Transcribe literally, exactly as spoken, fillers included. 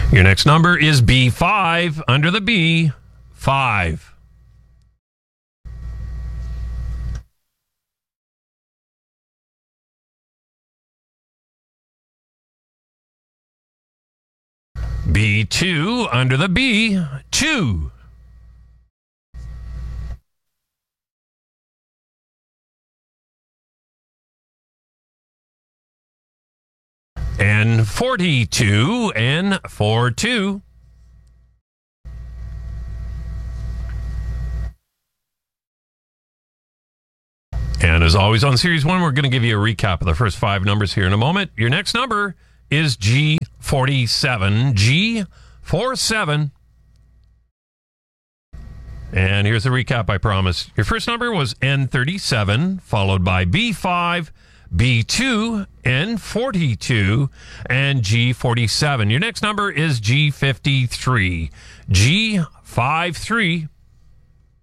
Your next number is B five, under the B, five. B two, under the B, two. And forty-two, and four two. And as always on Series one, we're going to give you a recap of the first five numbers here in a moment. Your next number is G forty-seven. G forty-seven. And here's the recap I promised. Your first number was N thirty-seven, followed by B five, B two, N forty-two, and G forty-seven. Your next number is G fifty-three. G fifty-three.